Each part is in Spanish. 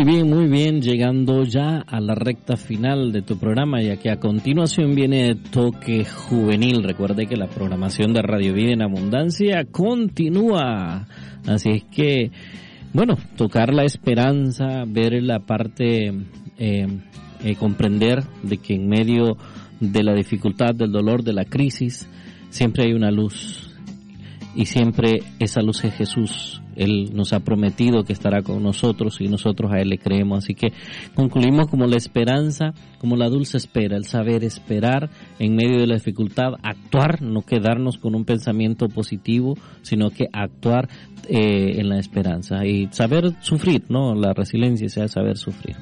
Muy bien, llegando ya a la recta final de tu programa, ya que a continuación viene Toque Juvenil. Recuerde que la programación de Radio Vida en Abundancia continúa, así es que, bueno, tocar la esperanza, ver la parte, comprender de que en medio de la dificultad, del dolor, de la crisis, siempre hay una luz, y siempre esa luz es Jesús. Él nos ha prometido que estará con nosotros y nosotros a Él le creemos. Así que concluimos como la esperanza, como la dulce espera, el saber esperar en medio de la dificultad, actuar, no quedarnos con un pensamiento positivo, sino que actuar en la esperanza y saber sufrir, ¿no? La resiliencia sea saber sufrir.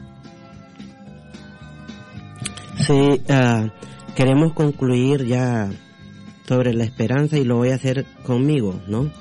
Sí, queremos concluir ya sobre la esperanza y lo voy a hacer conmigo, ¿no?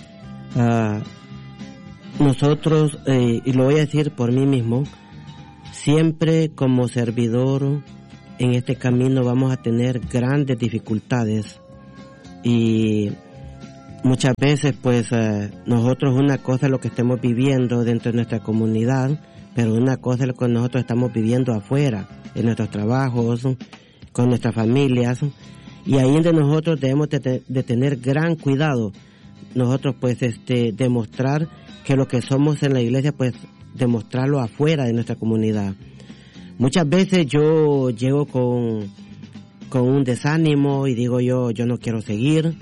Nosotros, y lo voy a decir por mí mismo, siempre como servidor en este camino vamos a tener grandes dificultades y muchas veces pues nosotros una cosa es lo que estemos viviendo dentro de nuestra comunidad, pero una cosa es lo que nosotros estamos viviendo afuera, en nuestros trabajos, con nuestras familias, y ahí donde nosotros debemos de tener gran cuidado. Nosotros pues demostrar que lo que somos en la iglesia, pues demostrarlo afuera de nuestra comunidad. Muchas veces yo llego con un desánimo y digo yo no quiero seguir,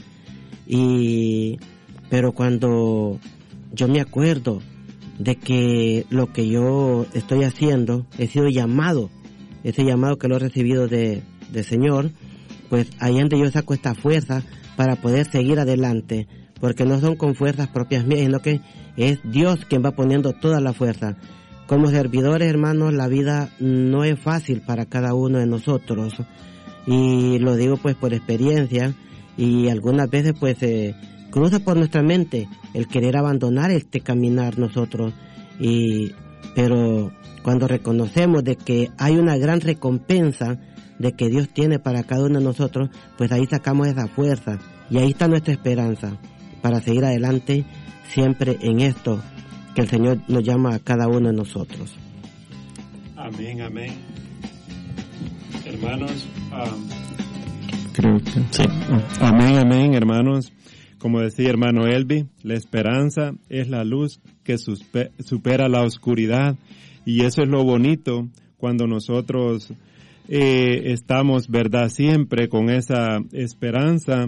pero cuando yo me acuerdo de que lo que yo estoy haciendo, he sido llamado, ese llamado que lo he recibido de Señor, pues ahí es donde yo saco esta fuerza para poder seguir adelante, porque no son con fuerzas propias mías, sino que es Dios quien va poniendo toda la fuerza. Como servidores, hermanos, la vida no es fácil para cada uno de nosotros, y lo digo pues por experiencia, y algunas veces pues cruza por nuestra mente el querer abandonar este caminar nosotros, pero cuando reconocemos de que hay una gran recompensa de que Dios tiene para cada uno de nosotros, pues ahí sacamos esa fuerza, y ahí está nuestra esperanza para seguir adelante siempre en esto que el Señor nos llama a cada uno de nosotros. Amén, amén. Hermanos, creo que sí. Amén, amén, hermanos. Como decía hermano Elvi, la esperanza es la luz que supera la oscuridad, y eso es lo bonito cuando nosotros estamos, verdad, siempre con esa esperanza,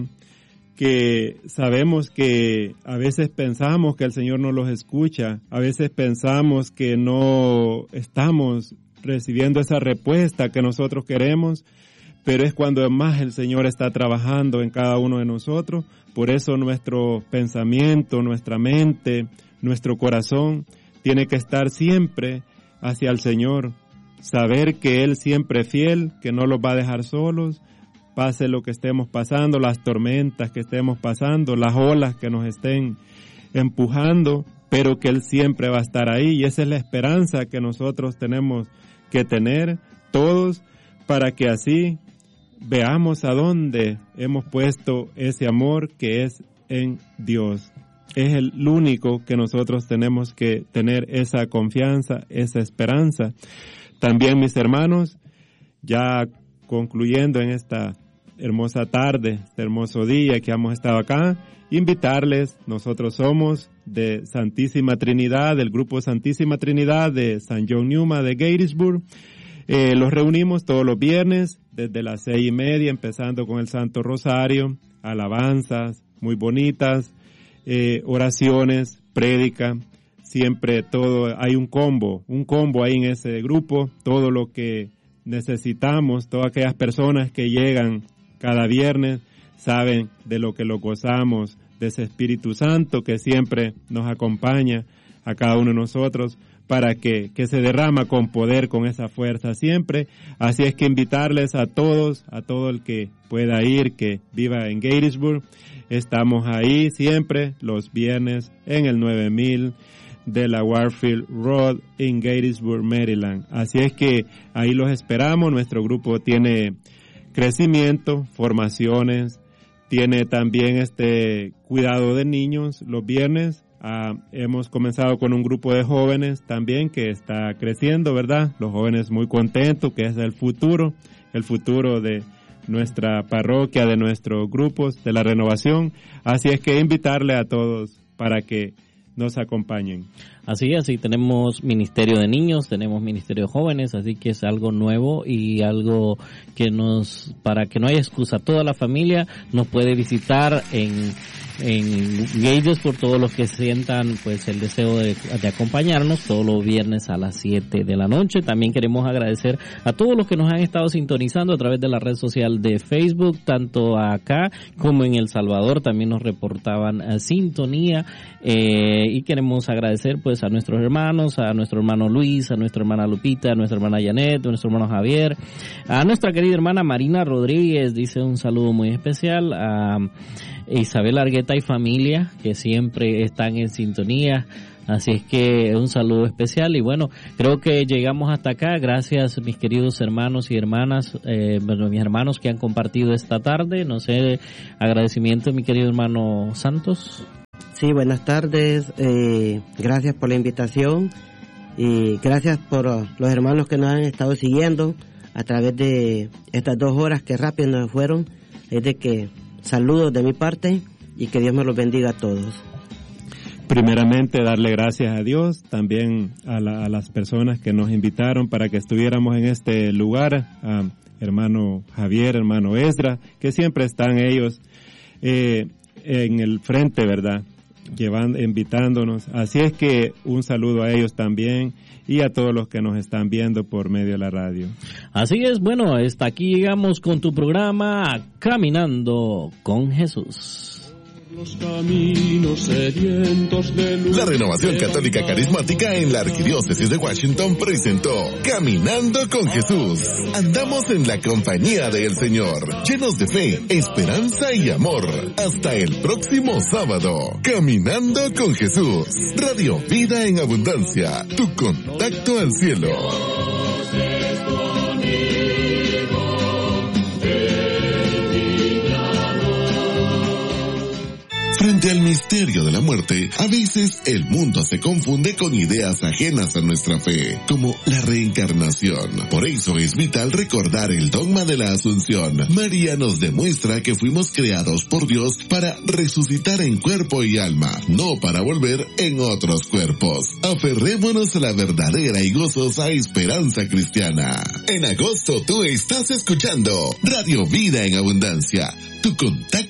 que sabemos que a veces pensamos que el Señor no los escucha, a veces pensamos que no estamos recibiendo esa respuesta que nosotros queremos, pero es cuando más el Señor está trabajando en cada uno de nosotros. Por eso nuestro pensamiento, nuestra mente, nuestro corazón tiene que estar siempre hacia el Señor, saber que Él siempre es fiel, que no los va a dejar solos, pase lo que estemos pasando, las tormentas que estemos pasando, las olas que nos estén empujando, pero que Él siempre va a estar ahí, y esa es la esperanza que nosotros tenemos que tener todos, para que así veamos a dónde hemos puesto ese amor que es en Dios. Es el único que nosotros tenemos que tener esa confianza, esa esperanza. También, mis hermanos, ya concluyendo en esta hermosa tarde, este hermoso día que hemos estado acá, invitarles, nosotros somos de Santísima Trinidad, del grupo Santísima Trinidad de San John Newman de Gettysburg. Los reunimos todos los viernes desde las 6:30, empezando con el Santo Rosario, alabanzas muy bonitas, oraciones, prédica, siempre todo, hay un combo ahí en ese grupo, todo lo que necesitamos, todas aquellas personas que llegan cada viernes saben de lo que lo gozamos, de ese Espíritu Santo que siempre nos acompaña a cada uno de nosotros, para que se derrama con poder, con esa fuerza siempre. Así es que invitarles a todos, a todo el que pueda ir, que viva en Gettysburg. Estamos ahí siempre los viernes en el 9000 de la Warfield Road en Gettysburg, Maryland. Así es que ahí los esperamos. Nuestro grupo tiene crecimiento, formaciones, tiene también cuidado de niños los viernes. Hemos comenzado con un grupo de jóvenes también que está creciendo, ¿verdad? Los jóvenes muy contentos, que es el futuro de nuestra parroquia, de nuestros grupos, de la renovación. Así es que invitarle a todos para que nos acompañen. Así es, y tenemos ministerio de niños, tenemos ministerio de jóvenes, así que es algo nuevo y algo que para que no haya excusa, toda la familia nos puede visitar en Gaydos, por todos los que sientan pues el deseo de acompañarnos todos los viernes a las 7 de la noche. También queremos agradecer a todos los que nos han estado sintonizando a través de la red social de Facebook, tanto acá como en El Salvador, también nos reportaban sintonía, y queremos agradecer pues a nuestros hermanos, a nuestro hermano Luis, a nuestra hermana Lupita, a nuestra hermana Janet, a nuestro hermano Javier, a nuestra querida hermana Marina Rodríguez, dice un saludo muy especial, a Isabel Argueta y familia, que siempre están en sintonía. Así es que un saludo especial y bueno, creo que llegamos hasta acá. Gracias mis queridos hermanos y hermanas, mis hermanos que han compartido esta tarde. No sé, agradecimiento mi querido hermano Santos. Sí, buenas tardes, gracias por la invitación y gracias por los hermanos que nos han estado siguiendo a través de estas 2 horas que rápido nos fueron. Es de que saludos de mi parte y que Dios me los bendiga a todos. Primeramente, darle gracias a Dios, también a las personas que nos invitaron para que estuviéramos en este lugar, a hermano Javier, hermano Esdra, que siempre están ellos en el frente, ¿verdad?, invitándonos. Así es que un saludo a ellos también y a todos los que nos están viendo por medio de la radio. Así es, bueno, hasta aquí llegamos con tu programa Caminando con Jesús. Los caminos sedientos de luz. La Renovación Católica Carismática en la Arquidiócesis de Washington presentó Caminando con Jesús. Andamos en la compañía del Señor, llenos de fe, esperanza y amor. Hasta el próximo sábado. Caminando con Jesús. Radio Vida en Abundancia. Tu contacto al cielo. Frente al misterio de la muerte, a veces el mundo se confunde con ideas ajenas a nuestra fe, como la reencarnación. Por eso es vital recordar el dogma de la Asunción. María nos demuestra que fuimos creados por Dios para resucitar en cuerpo y alma, no para volver en otros cuerpos. Aferrémonos a la verdadera y gozosa esperanza cristiana. En agosto tú estás escuchando Radio Vida en Abundancia, tu contacto